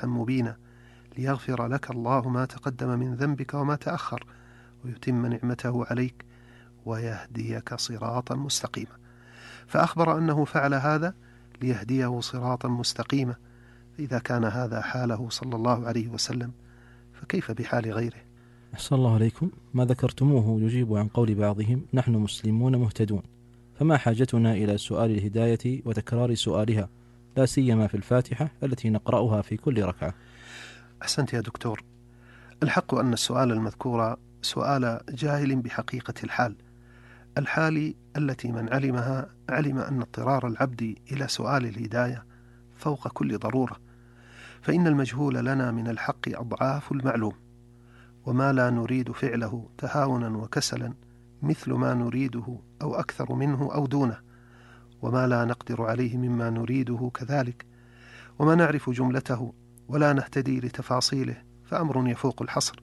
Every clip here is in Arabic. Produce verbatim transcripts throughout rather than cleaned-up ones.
فتحا مبينا ليغفر لك الله ما تقدم من ذنبك وما تأخر ويتم نعمته عليك ويهديك صراطا مستقيما. فأخبر أنه فعل هذا ليهديه صراطا مستقيما، فإذا كان هذا حاله صلى الله عليه وسلم فكيف بحال غيره؟ أحسن الله عليكم. ما ذكرتموه يجيب عن قول بعضهم نحن مسلمون مهتدون، فما حاجتنا إلى سؤال الهداية وتكرار سؤالها، لا سيما في الفاتحة التي نقرأها في كل ركعة؟ أحسنت يا دكتور. الحق أن السؤال المذكور سؤال جاهل بحقيقة الحال، الحال التي من علمها علم أن اضطرار العبد إلى سؤال الهداية فوق كل ضرورة، فإن المجهول لنا من الحق أضعاف المعلوم، وما لا نريد فعله تهاونا وكسلا مثل ما نريده أو أكثر منه أو دونه، وما لا نقدر عليه مما نريده كذلك، وما نعرف جملته ولا نهتدي لتفاصيله فأمر يفوق الحصر.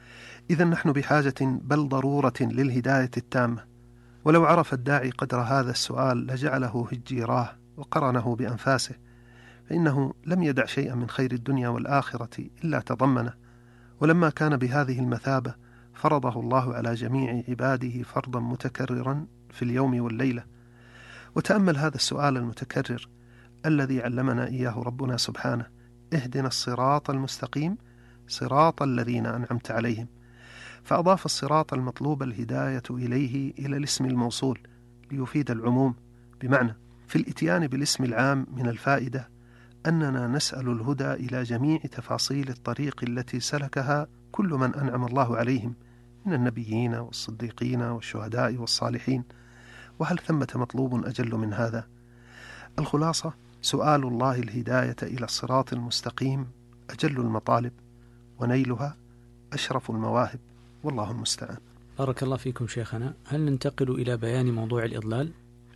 إذن نحن بحاجة بل ضرورة للهداية التامة، ولو عرف الداعي قدر هذا السؤال لجعله هجيراه وقرنه بأنفاسه، فإنه لم يدع شيئا من خير الدنيا والآخرة إلا تضمنه، ولما كان بهذه المثابة فرضه الله على جميع عباده فرضا متكررا في اليوم والليلة. وتأمل هذا السؤال المتكرر الذي علمنا إياه ربنا سبحانه: اهدنا الصراط المستقيم صراط الذين أنعمت عليهم، فأضاف الصراط المطلوب الهداية إليه إلى الاسم الموصول ليفيد العموم، بمعنى في الإتيان بالاسم العام من الفائدة أننا نسأل الهدى إلى جميع تفاصيل الطريق التي سلكها كل من أنعم الله عليهم من النبيين والصديقين والشهداء والصالحين، وهل ثمة مطلوب أجل من هذا؟ الخلاصة: سؤال الله الهداية إلى الصراط المستقيم أجل المطالب، ونيلها أشرف المواهب، والله المستعان. بارك الله فيكم شيخنا. هل ننتقل إلى بيان موضوع الإضلال؟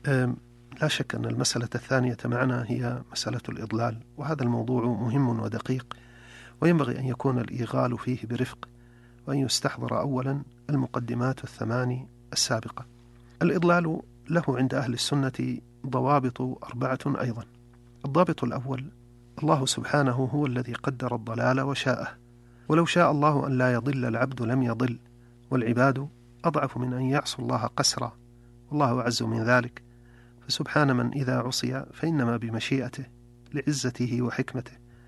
لا شك أن المسألة الثانية معنا هي مسألة الإضلال، وهذا الموضوع مهم ودقيق، وينبغي أن يكون الإيغال فيه برفق، وأن يستحضر أولا المقدمات الثماني السابقة. الإضلال له عند أهل السنة ضوابط أربعة أيضا. الضابط الأول: الله سبحانه هو الذي قدر الضلال وشاءه، ولو شاء الله أن لا يضل العبد لم يضل، والعباد أضعف من أن يعصوا الله قسرا، والله أعز من ذلك، فسبحان من إذا عصي فإنما بمشيئته لعزته وحكمته.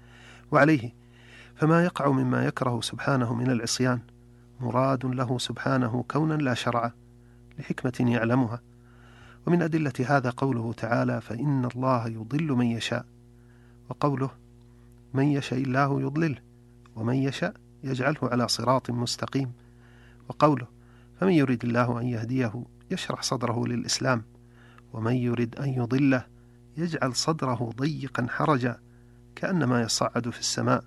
وعليه فما يقع مما يكره سبحانه من العصيان مراد له سبحانه كونا لا شرعا لحكمة يعلمها. ومن أدلة هذا قوله تعالى: فإن الله يضل من يشاء، وقوله: من يشاء الله يضلله ومن يشاء يجعله على صراط مستقيم، وقوله: فمن يريد الله أن يهديه يشرح صدره للإسلام ومن يريد أن يضله يجعل صدره ضيقا حرجا كأنما يصعد في السماء.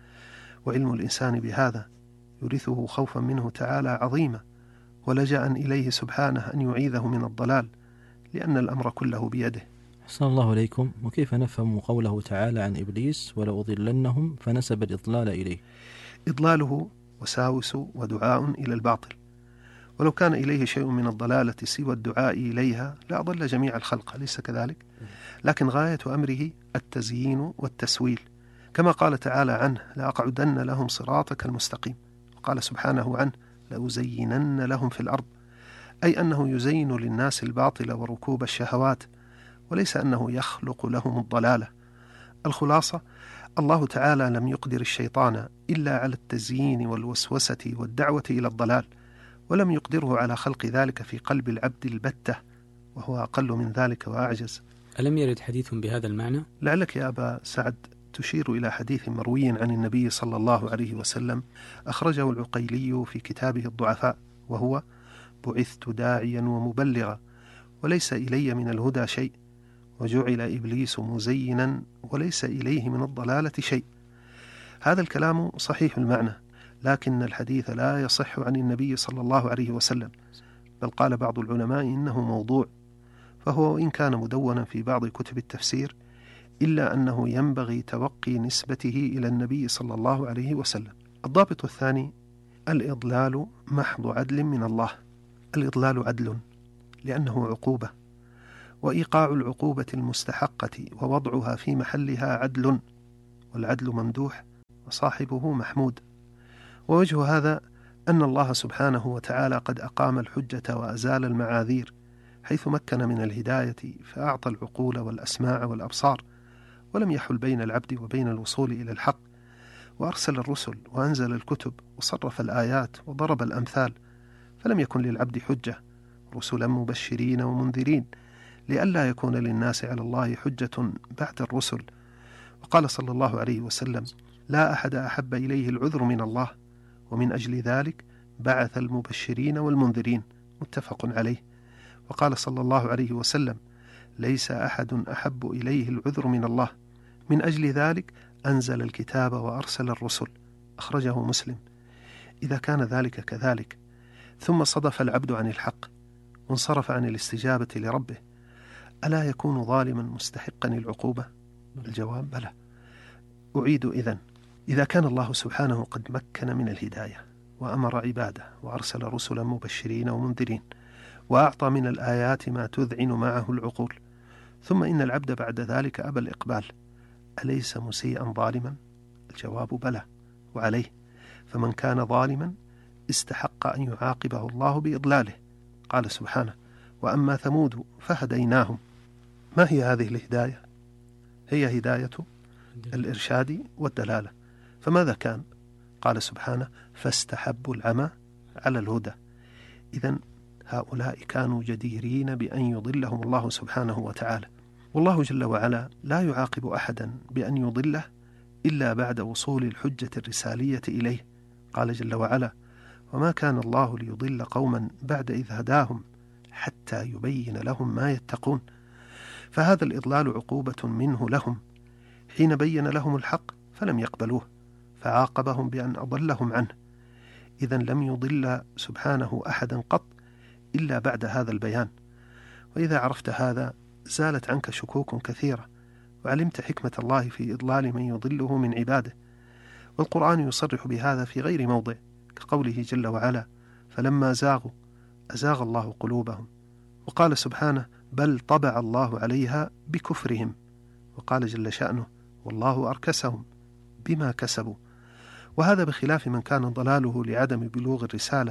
وعلم الإنسان بهذا يورثه خوفا منه تعالى عظيما، ولجأ إليه سبحانه أن يعيذه من الضلال، لأن الأمر كله بيده. أحسن الله عليكم. وكيف نفهم قوله تعالى عن إبليس: ولأضلنهم، فنسب الإضلال إليه؟ إضلاله وساوس ودعاء إلى الباطل، ولو كان إليه شيء من الضلالة سوى الدعاء إليها لأضل جميع الخلق، أليس كذلك؟ لكن غاية أمره التزيين والتسويل، كما قال تعالى عنه: لأقعدن لهم صراطك المستقيم، وقال سبحانه عنه: لأزينن لهم في الأرض، أي أنه يزين للناس الباطل وركوب الشهوات، وليس أنه يخلق لهم الضلالة. الخلاصة: الله تعالى لم يقدر الشيطان إلا على التزيين والوسوسة والدعوة إلى الضلال، ولم يقدره على خلق ذلك في قلب العبد البتة، وهو أقل من ذلك وأعجز. ألم يرد حديث بهذا المعنى؟ لعلك يا أبا سعد تشير إلى حديث مروي عن النبي صلى الله عليه وسلم أخرجه العقيلي في كتابه الضعفاء، وهو: بعثت داعيا ومبلغا وليس إلي من الهدى شيء، وجعل إبليس مزينا وليس إليه من الضلالة شيء. هذا الكلام صحيح المعنى، لكن الحديث لا يصح عن النبي صلى الله عليه وسلم، بل قال بعض العلماء إنه موضوع، فهو إن كان مدونا في بعض كتب التفسير إلا أنه ينبغي توقي نسبته إلى النبي صلى الله عليه وسلم. الضابط الثاني: الإضلال محض عدل من الله. الإضلال عدل لأنه عقوبة، وإيقاع العقوبة المستحقة ووضعها في محلها عدل، والعدل ممدوح وصاحبه محمود. ووجه هذا أن الله سبحانه وتعالى قد أقام الحجة وأزال المعاذير، حيث مكن من الهداية فأعطى العقول والأسماع والأبصار، ولم يحل بين العبد وبين الوصول إلى الحق، وأرسل الرسل وأنزل الكتب وصرف الآيات وضرب الأمثال، فلم يكن للعبد حجة، رسلا مبشرين ومنذرين، لئلا يكون للناس على الله حجة بعد الرسل. وقال صلى الله عليه وسلم: لا أحد أحب إليه العذر من الله، ومن أجل ذلك بعث المبشرين والمنذرين، متفق عليه. وقال صلى الله عليه وسلم: ليس أحد أحب إليه العذر من الله، من أجل ذلك أنزل الكتاب وأرسل الرسل، أخرجه مسلم. إذا كان ذلك كذلك، ثم صدف العبد عن الحق وانصرف عن الاستجابة لربه، ألا يكون ظالما مستحقا العقوبة؟ الجواب: بلى. أعيد إذن: إذا كان الله سبحانه قد مكن من الهداية وأمر عباده وأرسل رسلا مبشرين ومنذرين وأعطى من الآيات ما تذعن معه العقول، ثم إن العبد بعد ذلك أبى الإقبال، أليس مسيئا ظالما؟ الجواب: بلى وعليه. فمن كان ظالما استحق أن يعاقبه الله بإضلاله. قال سبحانه: وأما ثمود فهديناهم. ما هي هذه الهداية؟ هي هداية الإرشاد والدلالة. فماذا كان؟ قال سبحانه: فاستحبوا العمى على الهدى. إذن هؤلاء كانوا جديرين بأن يضلهم الله سبحانه وتعالى، والله جل وعلا لا يعاقب أحدا بأن يضله إلا بعد وصول الحجة الرسالية إليه. قال جل وعلا: وما كان الله ليضل قوما بعد إذ هداهم حتى يبين لهم ما يتقون. فهذا الإضلال عقوبة منه لهم، حين بين لهم الحق فلم يقبلوه، فعاقبهم بأن أضلهم عنه. إذن لم يضل سبحانه أحدا قط إلا بعد هذا البيان. وإذا عرفت هذا زالت عنك شكوك كثيرة، وعلمت حكمة الله في إضلال من يضله من عباده. والقرآن يصرح بهذا في غير موضع، كقوله جل وعلا: فلما زاغوا أزاغ الله قلوبهم. وقال سبحانه: بل طبع الله عليها بكفرهم. وقال جل شأنه: والله أركسهم بما كسبوا. وهذا بخلاف من كان ضلاله لعدم بلوغ الرسالة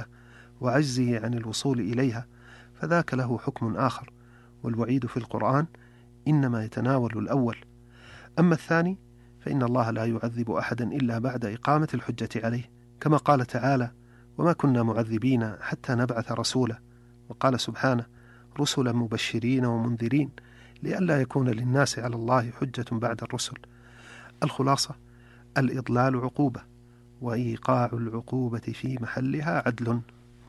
وعجزه عن الوصول إليها، فذاك له حكم آخر، والوعيد في القرآن إنما يتناول الأول. أما الثاني فإن الله لا يعذب أحدا إلا بعد إقامة الحجة عليه، كما قال تعالى: وما كنا معذبين حتى نبعث رسولا. وقال سبحانه: رسلا مبشرين ومنذرين لئلا يكون للناس على الله حجة بعد الرسل. الخلاصة: الإضلال عقوبة، وإيقاع العقوبة في محلها عدل.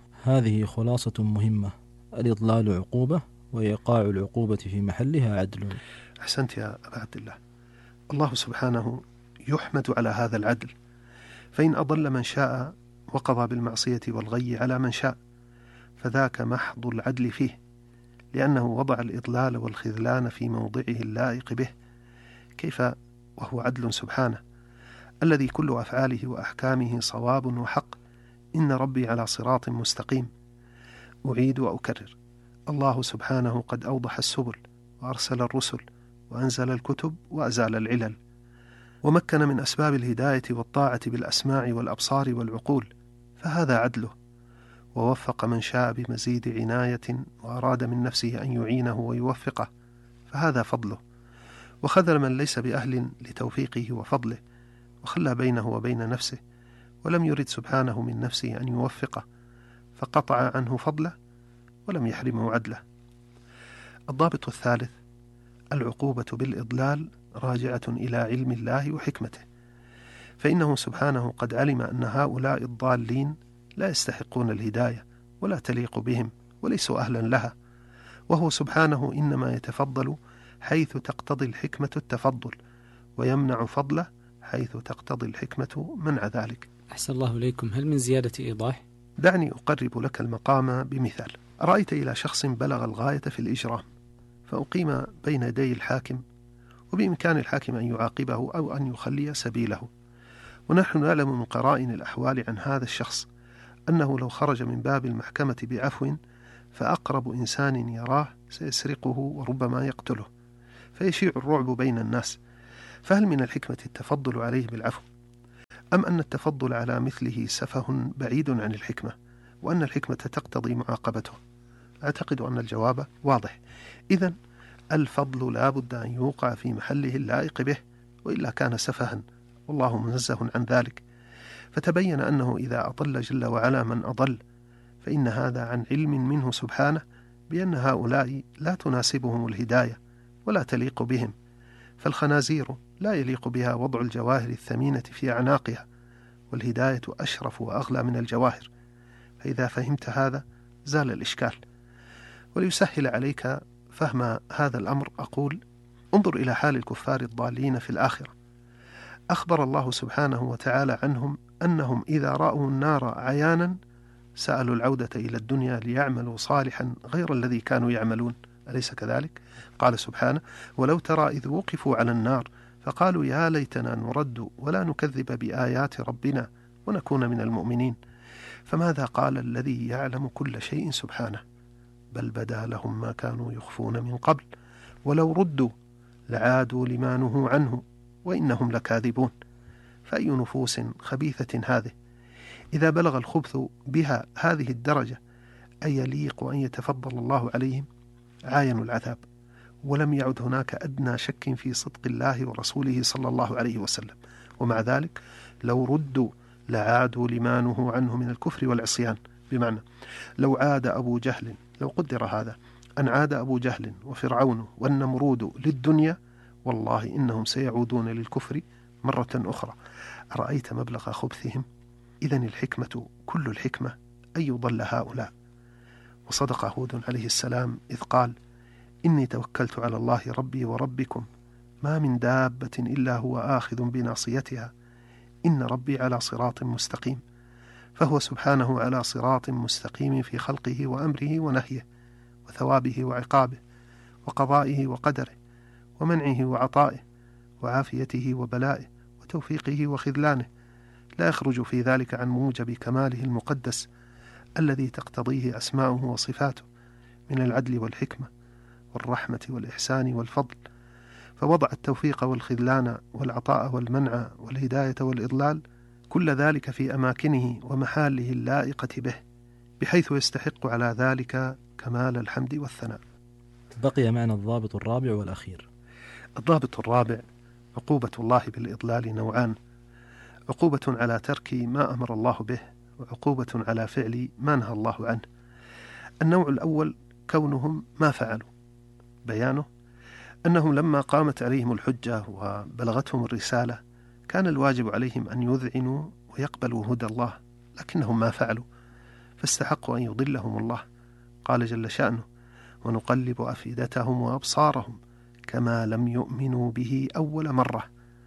هذه خلاصة مهمة: الإضلال عقوبة، وإيقاع العقوبة في محلها عدل. أحسنت يا أبا عبد الله. الله سبحانه يحمد على هذا العدل، فإن أضل من شاء وقضى بالمعصية والغي على من شاء، فذاك محض العدل فيه، لأنه وضع الإضلال والخذلان في موضعه اللائق به. كيف وهو عدل سبحانه الذي كل أفعاله وأحكامه صواب وحق؟ إن ربي على صراط مستقيم. أعيد وأكرر: الله سبحانه قد أوضح السبل، وأرسل الرسل، وأنزل الكتب، وأزال العلل، ومكن من أسباب الهداية والطاعة بالأسماع والأبصار والعقول، فهذا عدله. ووفق من شاء بمزيد عناية، وأراد من نفسه أن يعينه ويوفقه، فهذا فضله. وخذل من ليس بأهل لتوفيقه وفضله، وخلى بينه وبين نفسه، ولم يرد سبحانه من نفسه أن يوفقه، فقطع عنه فضله ولم يحرمه عدله. الضابط الثالث: العقوبة بالإضلال راجعة إلى علم الله وحكمته، فإنه سبحانه قد علم أن هؤلاء الضالين لا يستحقون الهداية ولا تليق بهم وليسوا أهلا لها، وهو سبحانه إنما يتفضل حيث تقتضي الحكمة التفضل، ويمنع فضله حيث تقتضي الحكمة منع ذلك. أحسن الله إليكم. هل من زيادة إيضاح؟ دعني أقرب لك المقام بمثال. رأيت إلى شخص بلغ الغاية في الإجرام، فأقيم بين يدي الحاكم، وبإمكان الحاكم أن يعاقبه أو أن يخلي سبيله. ونحن نعلم من قرائن الأحوال عن هذا الشخص أنه لو خرج من باب المحكمة بعفو فأقرب إنسان يراه سيسرقه وربما يقتله، فيشيع الرعب بين الناس. فهل من الحكمة التفضل عليه بالعفو؟ أم أن التفضل على مثله سفه بعيد عن الحكمة، وأن الحكمة تقتضي معاقبته؟ أعتقد أن الجواب واضح. إذن الفضل لا بد أن يوقع في محله اللائق به، وإلا كان سفها، والله منزه عن ذلك. فتبين أنه إذا أضل جل وعلا من أضل، فإن هذا عن علم منه سبحانه بأن هؤلاء لا تناسبهم الهداية ولا تليق بهم، فالخنازير لا يليق بها وضع الجواهر الثمينة في أعناقها، والهداية أشرف وأغلى من الجواهر. فإذا فهمت هذا زال الإشكال. وليسهل عليك فهم هذا الأمر أقول: انظر إلى حال الكفار الضالين في الآخرة. أخبر الله سبحانه وتعالى عنهم أنهم إذا رأوا النار عيانا سألوا العودة إلى الدنيا ليعملوا صالحا غير الذي كانوا يعملون، أليس كذلك؟ قال سبحانه: ولو ترى إذ وقفوا على النار فقالوا يا ليتنا نرد ولا نكذب بآيات ربنا ونكون من المؤمنين. فماذا قال الذي يعلم كل شيء سبحانه؟ بل بدا لهم ما كانوا يخفون من قبل ولو ردوا لعادوا لما نهوا عنه وإنهم لكاذبون. فأي نفوس خبيثة هذه إذا بلغ الخبث بها هذه الدرجة أي يليق أن يتفضل الله عليهم؟ عاينوا العذاب، ولم يعد هناك أدنى شك في صدق الله ورسوله صلى الله عليه وسلم، ومع ذلك لو ردوا لعادوا لما نهوا عنه من الكفر والعصيان. بمعنى لو عاد أبو جهل، لو قدر هذا أن عاد أبو جهل وفرعون والنمرود للدنيا، والله إنهم سيعودون للكفر مرة أخرى. أرأيت مبلغ خبثهم؟ إذن الحكمة كل الحكمة أن يضل هؤلاء. وصدق هود عليه السلام إذ قال: إني توكلت على الله ربي وربكم ما من دابة إلا هو آخذ بناصيتها إن ربي على صراط مستقيم. فهو سبحانه على صراط مستقيم في خلقه وأمره ونهيه وثوابه وعقابه وقضائه وقدره ومنعه وعطائه وعافيته وبلائه وتوفيقه وخذلانه، لا يخرج في ذلك عن موجب كماله المقدس الذي تقتضيه أسماؤه وصفاته من العدل والحكمة والرحمة والإحسان والفضل. فوضع التوفيق والخذلان والعطاء والمنع والهداية والإضلال كل ذلك في أماكنه ومحاله اللائقة به، بحيث يستحق على ذلك كمال الحمد والثناء. بقي معنا الضابط الرابع والأخير. الضابط الرابع: عقوبة الله بالإضلال نوعان: عقوبة على ترك ما أمر الله به، وعقوبة على فعل ما نهى الله عنه. النوع الأول كونهم ما فعلوا. بيانه أنهم لما قامت عليهم الحجة وبلغتهم الرسالة كان الواجب عليهم أن يذعنوا ويقبلوا هدى الله، لكنهم ما فعلوا، فاستحقوا أن يضلهم الله. قال جل شأنه: ونقلب أفئدتهم وأبصارهم كما لم يؤمنوا به أول مرة.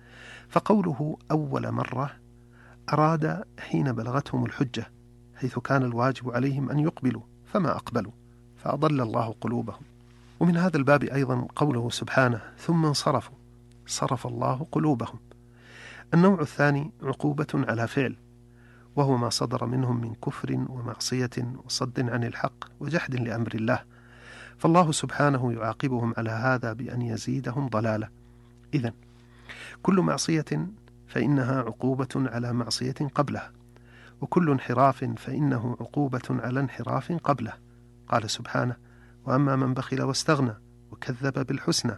فقوله أول مرة أراد حين بلغتهم الحجة، حيث كان الواجب عليهم أن يقبلوا فما أقبلوا، فأضل الله قلوبهم. ومن هذا الباب أيضا قوله سبحانه: ثم انصرفوا صرف الله قلوبهم. النوع الثاني عقوبة على فعل، وهو ما صدر منهم من كفر ومعصية وصد عن الحق وجحد لأمر الله، فالله سبحانه يعاقبهم على هذا بأن يزيدهم ضلالة. إذن كل معصية فإنها عقوبة على معصية قبلها، وكل انحراف فإنه عقوبة على انحراف قبله. قال سبحانه: وأما من بخل واستغنى وكذب بالحسنى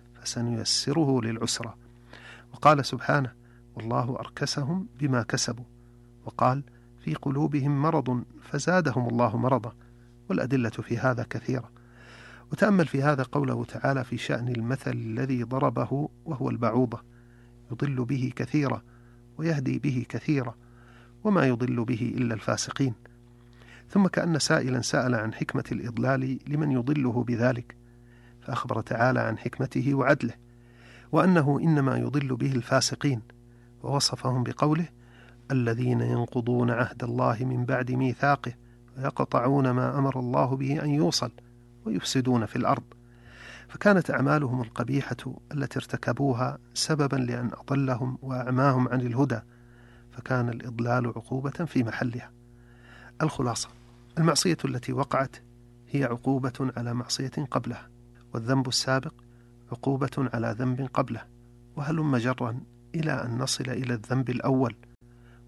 فسنيسره للعسرى. وقال سبحانه: والله أركسهم بما كسبوا. وقال: في قلوبهم مرض فزادهم الله مرضا. والأدلة في هذا كثيرة. وتأمل في هذا قوله تعالى في شأن المثل الذي ضربه وهو البعوضة: يضل به كثيرا ويهدي به كثيرا وما يضل به إلا الفاسقين. ثم كأن سائلا سأل عن حكمة الإضلال لمن يضله بذلك، فأخبر تعالى عن حكمته وعدله، وأنه إنما يضل به الفاسقين، ووصفهم بقوله: الذين ينقضون عهد الله من بعد ميثاقه ويقطعون ما أمر الله به أن يوصل ويفسدون في الأرض. فكانت أعمالهم القبيحة التي ارتكبوها سببا لأن أضلهم وأعماهم عن الهدى، فكان الإضلال عقوبة في محلها. الخلاصة: المعصية التي وقعت هي عقوبة على معصية قبلها، والذنب السابق عقوبة على ذنب قبله، وهلم جرا إلى أن نصل إلى الذنب الأول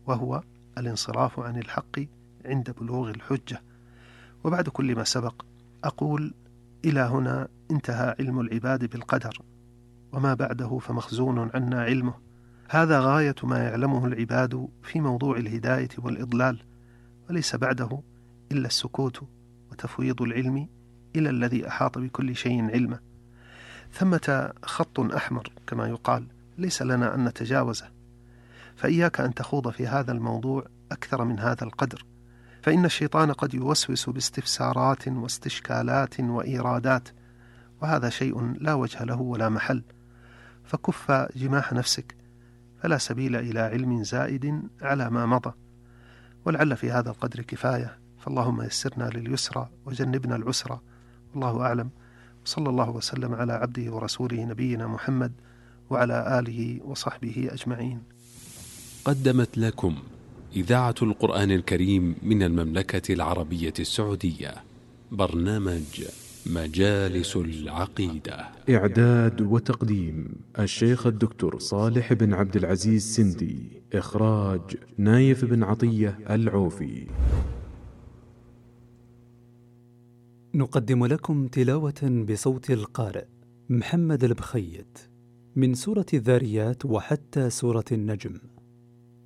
وهو الانصراف عن الحق عند بلوغ الحجة. وبعد كل ما سبق أقول: إلى هنا انتهى علم العباد بالقدر، وما بعده فمخزون عنا علمه. هذا غاية ما يعلمه العباد في موضوع الهداية والإضلال، وليس بعده إلا السكوت وتفويض العلم إلى الذي أحاط بكل شيء علمه. ثمة خط أحمر كما يقال، ليس لنا أن نتجاوزه، فإياك أن تخوض في هذا الموضوع أكثر من هذا القدر، فإن الشيطان قد يوسوس باستفسارات واستشكالات وإيرادات، وهذا شيء لا وجه له ولا محل. فكف جماح نفسك، فلا سبيل إلى علم زائد على ما مضى. ولعل في هذا القدر كفاية، فاللهم يسرنا لليسرى وجنبنا العسرى، والله أعلم. صلى الله وسلم على عبده ورسوله نبينا محمد وعلى آله وصحبه أجمعين. قدمت لكم إذاعة القرآن الكريم من المملكة العربية السعودية برنامج مجالس العقيدة. إعداد وتقديم الشيخ الدكتور صالح بن عبد العزيز سندي. إخراج نايف بن عطية العوفي. نقدم لكم تلاوة بصوت القارئ محمد البخيت من سورة الذاريات وحتى سورة النجم.